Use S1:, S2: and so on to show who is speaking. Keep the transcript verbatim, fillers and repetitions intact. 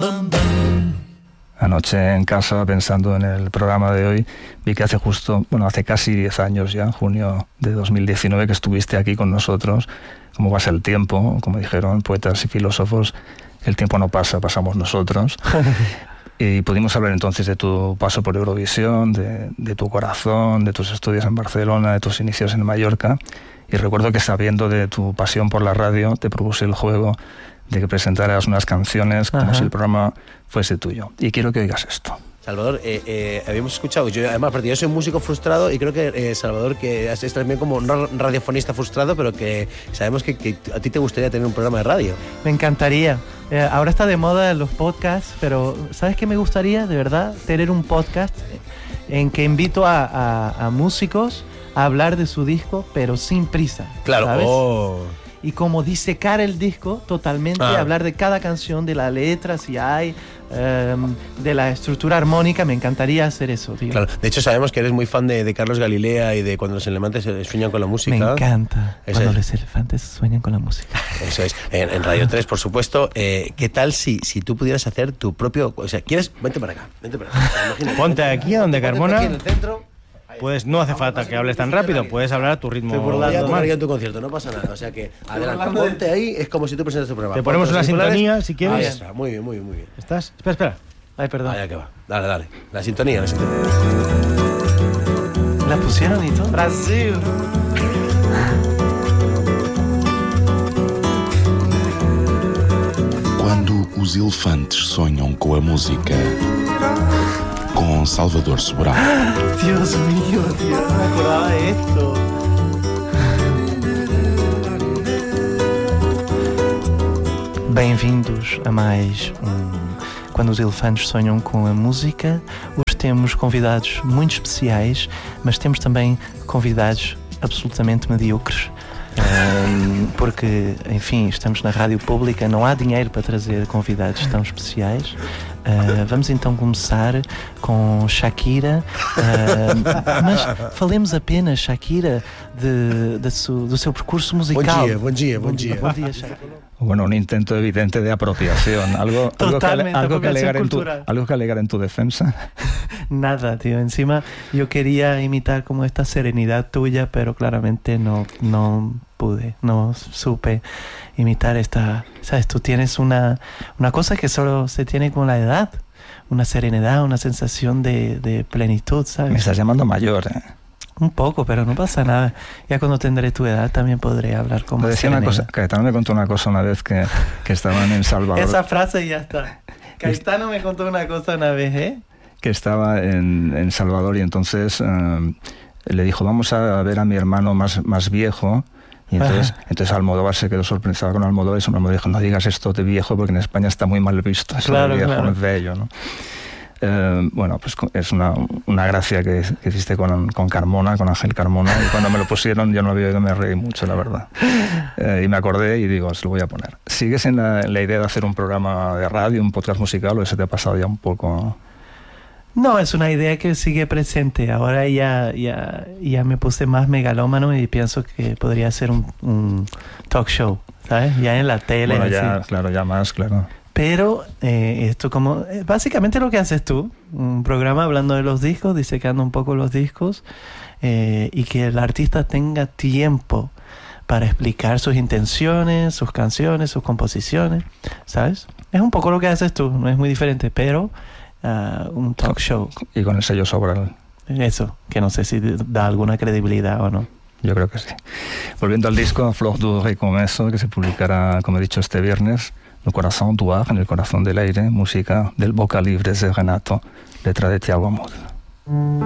S1: Anoche en casa, pensando en el programa de hoy, vi que hace justo, bueno, hace casi diez años ya, junio de dos mil diecinueve, que estuviste aquí con nosotros. ¿Cómo pasa el tiempo? Como dijeron poetas y filósofos, el tiempo no pasa, pasamos nosotros. Y pudimos hablar entonces de tu paso por Eurovisión, de, de tu corazón, de tus estudios en Barcelona, de tus inicios en Mallorca. Y recuerdo que, sabiendo de tu pasión por la radio, te propuse el juego de que presentaras unas canciones como Ajá. si el programa fuese tuyo. Y quiero que oigas esto.
S2: Salvador, eh, eh, habíamos escuchado, yo además, porque yo soy músico frustrado y creo que eh, Salvador, que es también como un radiofonista frustrado, pero que sabemos que, que a ti te gustaría tener un programa de radio.
S3: Me encantaría. Eh, ahora está de moda los podcasts, pero ¿sabes qué me gustaría, de verdad? Tener un podcast en que invito a, a, a músicos a hablar de su disco, pero sin prisa.
S2: Claro.
S3: ¿Sabes?
S2: Oh.
S3: Y como disecar el disco totalmente, ah. hablar de cada canción, de la letra, si hay, um, de la estructura armónica. Me encantaría hacer eso, tío.
S2: Claro. De hecho, sabemos que eres muy fan de, de Carlos Galilea y de Cuando los elefantes sueñan con la música.
S3: Me encanta
S2: Eso
S3: Cuando
S2: es.
S3: los elefantes sueñan con la música.
S2: Eso es. En, en Radio tres, por supuesto. Eh, ¿Qué tal si, si tú pudieras hacer tu propio... O sea, ¿quieres? Vente para acá. Vente para acá. Imagínate.
S4: Ponte aquí donde Carmona...
S2: Aquí en el centro.
S4: Pues no hace falta que hables tan rápido, puedes hablar a tu ritmo.
S2: Voy a tocar yo en tu concierto, no pasa nada. O sea que, adelante, ponte ahí, es como si tú presentas tu programa.
S4: Te ponemos una sintonía, si quieres.
S2: Ahí está, muy bien, muy bien, muy bien.
S4: ¿Estás? Espera, espera.
S3: Ay, perdón.
S2: Allá que va. Dale, dale. La sintonía, la sintonía.
S3: La pusieron y todo.
S2: Brasil.
S5: Quando os elefantes sonham com a música, con Salvador Sobral.
S3: Dios mío, tío, no me acordaba de esto. Bem-vindos a mais um Quando os Elefantes Sonham com a Música. Hoje temos convidados muito especiais, mas temos também convidados absolutamente medíocres. Um, porque, enfim, estamos na rádio pública, não há dinheiro para trazer convidados tão especiais. Uh, vamos então começar com Shakira, uh, mas falemos apenas, Shakira, de, de su, do seu percurso musical.
S2: Bom dia, bom dia, bom dia.
S3: Bom dia, Shakira.
S1: Bueno, un intento evidente de apropiación. ¿Algo, algo, que, algo, que, alegar en tu, ¿Algo que alegar en tu defensa?
S3: Nada, tío. Encima yo quería imitar como esta serenidad tuya, pero claramente no, no pude, no supe imitar esta... ¿Sabes? Tú tienes una, una cosa que solo se tiene con la edad. Una serenidad, una sensación de, de plenitud, ¿sabes?
S1: Me estás llamando mayor, ¿eh?
S3: Un poco, pero no pasa nada. Ya cuando tendré tu edad también podré hablar como
S1: decía una cosa. Caetano me contó una cosa una vez que, que estaban en Salvador.
S3: Esa frase ya está. Caetano me contó una cosa una vez, ¿eh?
S1: Que estaba en, en Salvador y entonces um, le dijo, vamos a ver a mi hermano más, más viejo. Y entonces, entonces Almodóvar se quedó sorprendido con Almodóvar y Almodóvar dijo, no digas esto de viejo porque en España está muy mal visto. Eso
S3: claro,
S1: de viejo,
S3: claro.
S1: Es bello, ¿no? Eh, bueno, pues es una, una gracia que, que hiciste con, con Carmona, con Ángel Carmona, y cuando me lo pusieron yo no había oído, me reí mucho, la verdad. Eh, y me acordé y digo, se lo voy a poner. ¿Sigues en la, en la idea de hacer un programa de radio, un podcast musical, o ese te ha pasado ya un poco...?
S3: No, es una idea que sigue presente. Ahora ya, ya, ya me puse más megalómano y pienso que podría ser un, un talk show, ¿sabes? Ya en la tele.
S1: Bueno, ya,
S3: así.
S1: Claro, ya más, claro.
S3: Pero eh, esto como... Eh, básicamente lo que haces tú, un programa hablando de los discos, disecando un poco los discos, eh, y que el artista tenga tiempo para explicar sus intenciones, sus canciones, sus composiciones, ¿sabes? Es un poco lo que haces tú, no es muy diferente, pero... Uh, un talk show.
S1: Y con el sello Sobral.
S3: Eso, que no sé si da alguna credibilidad o no.
S1: Yo creo que sí. Volviendo al disco, Flor du Recomezo, que se publicará, como he dicho, este viernes, Le Corazón du Air, en el corazón del aire, música del Boca Libre de Renato, letra de Thiago Amor.